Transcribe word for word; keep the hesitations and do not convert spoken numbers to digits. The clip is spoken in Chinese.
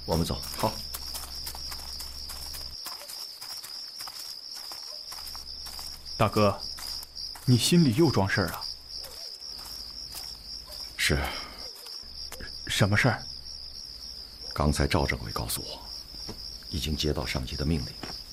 我们走。 好。大哥，你心里又装事儿啊？ 是。 什么事儿？ 刚才赵政委告诉我，已经接到上级的命令，